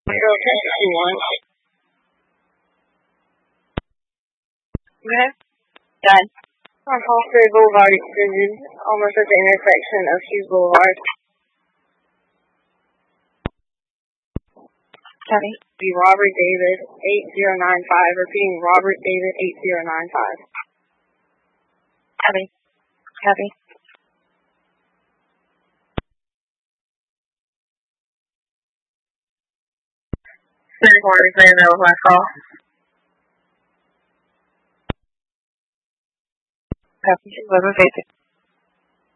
Girl, text if you want. Okay. Done. On Hallsbury Boulevard, extended almost at the intersection of Hughes Boulevard. Copy. Be Robert David 8095. Repeating, Robert David 8095. Copy. Copy. That was my call. Copy. 1150.